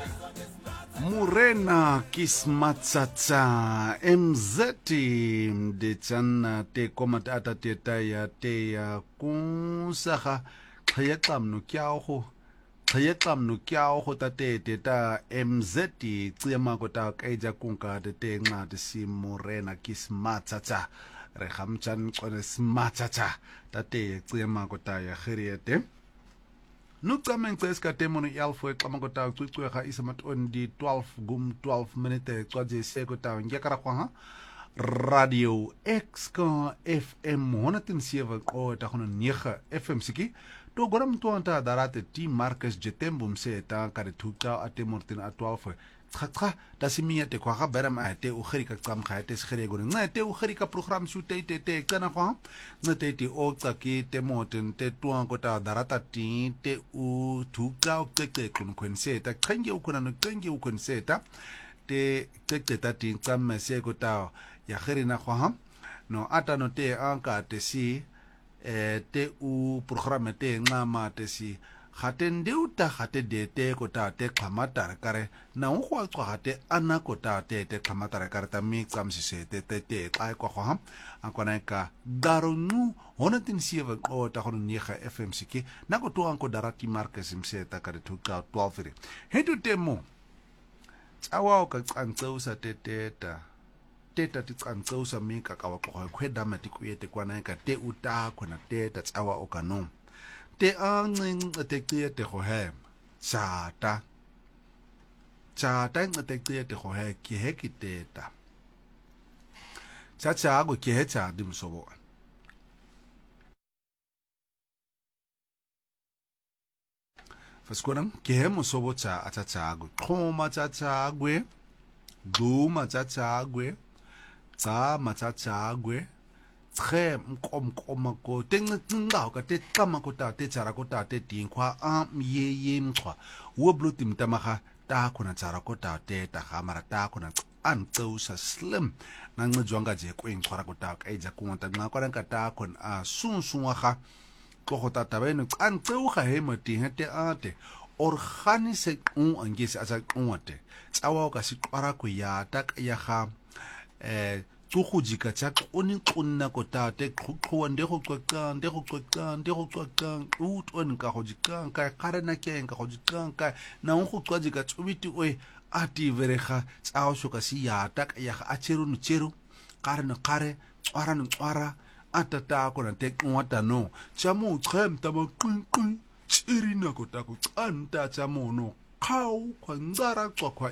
Morena Kismatsatsa MZT Mdetsana te komatata te taya te ya kunsaga xayexamnu kyago xayexamnu kyago tate te ta MZT tsema kota kaija kunka te nqadi si Morena Kismatsatsa re gamchan qone smatsatsa tate tsema kota ya khiriete Nuqameng tseska temono yalfo xamakota tsutswega isamat on di 12 gum 12 minute tsaje sekota ngekara kwa Radio Xka FM 107 kota hono 9 FM siki to goram to anta darate ti Marcus Jetembum se ta kare tuta atemortin a 12 Tsa tasimia te kwa beram ate u khirika tsam khate skhire gone ngate u khirika program shute te kana kwa ngate ti o tsaki te moten te tuan kota darata ti te u tuka te kun kwenseta kenge u kuna no kenge u kwenseta te ta ti tsam se kota ya khirina kwa no ata no te anka te si te u program te ngama te si gate ndeuta gate dete kota te khamatara kare na o go tswa gate ana kota te khamatara kare ta mi tsamsise te xa kwa go akona ka daronu honatin sieva o ta go nega FM siki na go to anko darati Marcus mseta kare tuka 12 hedu temo tsawa o ka tsantseusa teta ti tsantseusa mi ka ka wa go khweda matiko yete kwana ka te uta khona teta tsawa o kanom te anging te te go he chata te te go he ki he ki teta cha go ki he cha dim sobo faskonam ki he mo sobo cha cha go khoma cha gwe duma cha gwe tsa ma cha gwe tre mkomkoma ko tenga ka te kama ko ta te tsara ko ta te tinkwa ye mkhwa wo bluti mtamaga ta khona tsara ko ta te ta gamara ta khona anteusa slim na ncejwanga je kwengkhwara ko ta ka eja kunta nqa kwa nka ta khona a sunsunwa ga go ta tabeno anteuga he moti hete ate organise angese asa qwate tsawa ka siqwara ko ya ta ya ga tsukhujika tsa oni qonna ko tate qhuqhuwa nde go qoqa utone ka go jikang ka karena ke ka go jikang ka na go qwajika tsubiti oe ati verega tsao shoka si ya ta ya a cheru no cheru karena kare tswara no tswara atata ko na te nwata no tsamo tshem ta mo qinqin tsirina ko ta ko tsanta tsamo no khau khwanzara tswa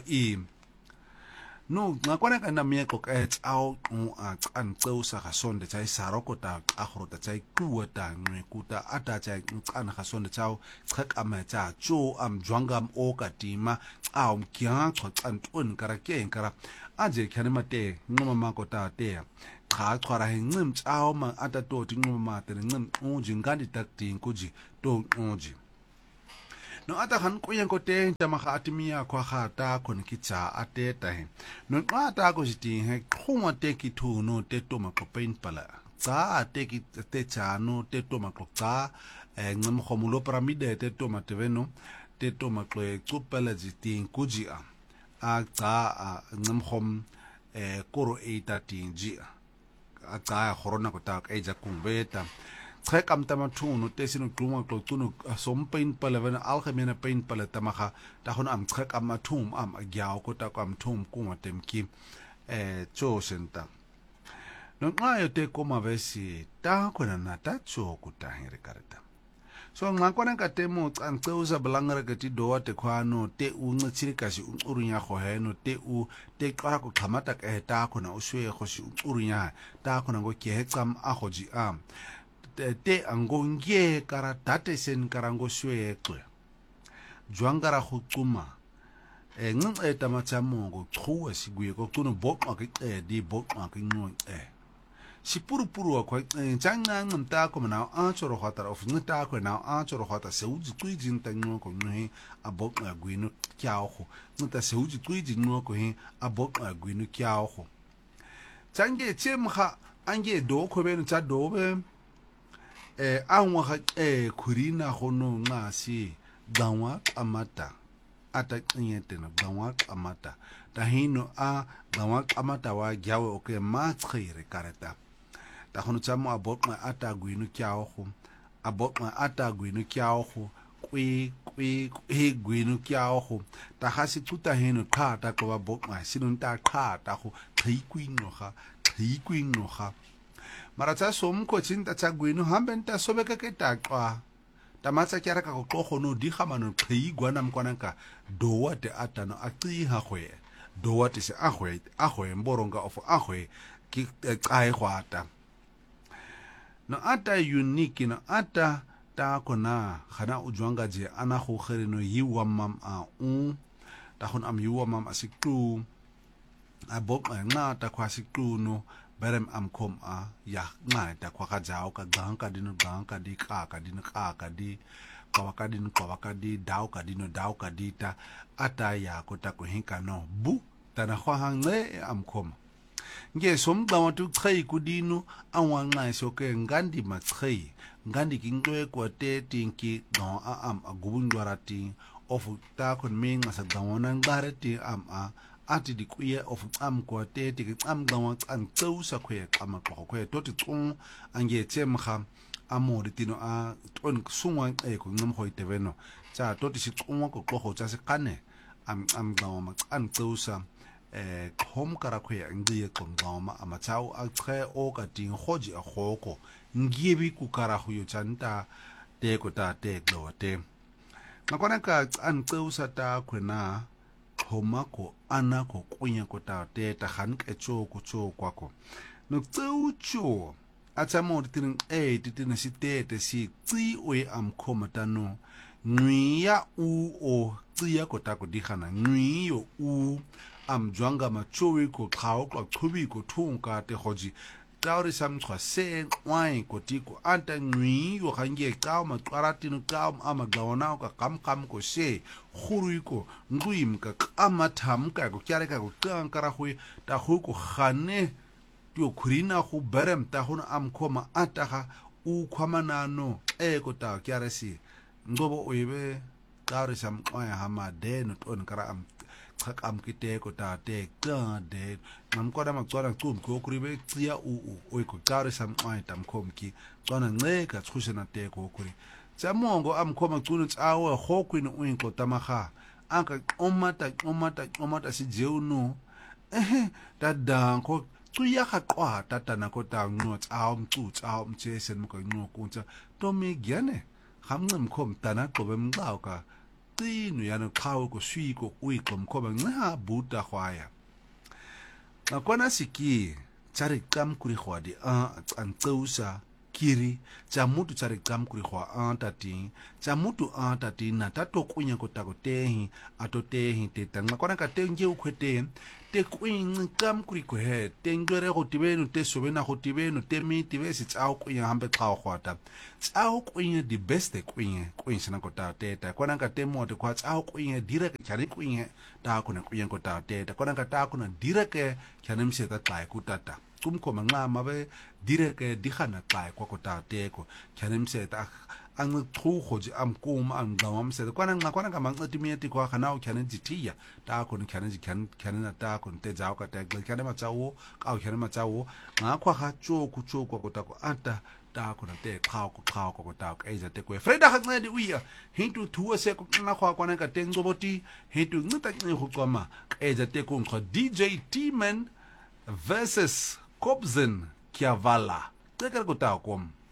No, ngakwana ka na mieko ka tsao a tsanteusa ga sonde tsa isaroko ta agorota tsa ikuwa ta ngwekuta ata tsa tsana ga sonde tsao tshakama tsa tso jwangam o ka tima tsao mkya tsantun kara ke kara aje khane mate ngoma makota te kha khwara he ngim tsao ma ata to ti ngoma mate ngim unji ngandi takti kuji to unji No ata han ko yang ko te tama ga atimia kwa ga ta kon kitsa ateta he no qata ko jiti he khuma te ki thu no te to ma ko pain pala tsa te ki te cha no te to ma ko tsa ngam khomulo piramide te to ma te veno te to ma ko tsupela jiti kuji a tsa ngam khom koro eta tinji a tsa khorona ko ta ka eja kumbeta trek am tamatunu tesino kluma klotunu sompain palaven algemene pain palatamaga ta gon am trek am matum am agyao ko ta am tum kuma temki chosenta no ngayo te koma vesi ta kona nata choku ta hirikareta so ngakwana ka temo tsantseusa belangara ka ti doa te khwano te unga chirikasi urunya go heno te qara ko khamata ka ta kona uswe go si urunya ta kona go ke hetsam a goji am te angongie kara tate sen karango shwekwe jwangara go tsuma ngce tamatsamo go tsuwa siguye go tsuno bokwa ke di bokwa ke nyo sipurupuru wa kwa tsanga ngmta ko na a tsoro khata of ngta ko na a tsoro khata se uji tuiji ntanyo ko nyi abokwa gwino kyao go ngta se uji tuiji nyo ko he abokwa gwino kyao go tsange tsemga ange do ko beno tsa dobe a ngwa ga khurina go no ngasi dangwa amata ata qinyete no gangwa qamata ta hino a gangwa qamata wa gyawe o ke ma tshire kareta ta khono tsamo abotma ata gwinu kyao go abotma ata gwinu kyao go kwi gwinu kyao go ta ga se tsuta hino qha ta qoba botma sinunta qha ta go qikwinoga mara tsa somko tsinta tsa gwinu hambe nta sobeka ke taqwa tamatsa kyara ka go tlogono di gamano qhigwana mkwananka dowa te atano a qiha gwe dowa te se agwe mboronga of agwe ki qae gwata no ata unique no ata ta kona gana o jwanga je ana go gereno yiwa mam a ta gon am yiwa mam asiktu a bok nga ta kwasiku no berem am kom a ya nga ta kwa ka jao ka ganka dino ganka di ka dino ka di kwa di dao ka dino dao ka di ta ata ya ko ta ko hinka no bu ta na kwa hangle am kom nge som da watu tkhai ku dino anwa nga so ke ngandi ma tkhai ngandi ki ngwe ko te tinki no a am agubundwara ti ofu ta kon minga sa dawona ngare ti am a ati di kuye of am ko te ti am gawa an tsausa khwe kama ko khwe to ti tsung ange tsemga amori tino a ton sungwa ko ngam khoi teveno cha to ti tsungwa ko ko cha se kane am gawa ma an tsausa khom kara khwe ngi ko gawa ama chau a khwe o ka ting khoji a khoko ngibi ku kara khu yo chanta te ko ta te glo te nakona ka an tsausa ta khwena homako ana ko kunya ko ta te ta han ke cho kwako no tseucho atsa mo tin tin si te si tsi o am khomata no nwiya o tsiya ko ta ko digana nwiyo am jwanga ma chowi ko khao ko chubi ko thunka te hoji tauri sam tshwa se wai ko tiko anta nwiyo hange ka ma qaratino ka ama gawana ka kam ko se khuruiko nguim ka amatham ka ko kyare ka ko kankara hui ta hu ko khane tyo khurina go berem ta hona am khoma ataga u khwamanano ko ta kyare si ngobo oibe tauri sam wai hama de no ton kara am am kite ko ta te ka de nam ko da ma tswana kum ko kuribe tsiya o ko tsare sam ai tam khom ki tswana nge ka tshusena te ko kuri tsa mongo am khoma tsunu tsawe go kwini o inko tamaga anka omata si jeunu ta dan ko tsuya ga qwata tana ko ta ngo tsa mtsesen mo ko ngo kunta to me gyane hamnam khom tana ko bem ngao ka tinu yana kawo ko sui ko ui kom ko nga buta khwaya na kona siki tsari kam kuri khwadi an tsausa kiri tsa mutu tsari kam kuri khwa tati tsa mutu tati na tato kunya ko tako tehi ato tehi te tanga kona ka tenje ukhwete te kuin kam kuri ko he tengere go tibenu te sobena go tibenu te mi tibesi tsao kunya hambe tsao khwata tsao kunya di best kunya sina ko ta te ta kona ka temo te kwa tsao kunya direct chari kunya ta kuna kunya ko ta te ta kona ka ta kuna direct chanem se ta tla ku tata kum ko manga mabe direct digana tla ko ta te ko chanem se ta ang trugoji am kum am dawam se kwana ka mangati mieti kwa kana o kyanen jitia ta ko kyanen ta ko te jao ka ta kyanen ma chawo ka o kyanen ma chawo nga kwa ha cho ku ko ta ko ata ta ko te khao ko ta ko eja te ko freda ha ngedi uya hintu thuwa se ko na kwa kwana ka tengo boti hintu ngita go kwama eja te ko DJ T-Man versus Kobzen Kyavala te ka ko ta ko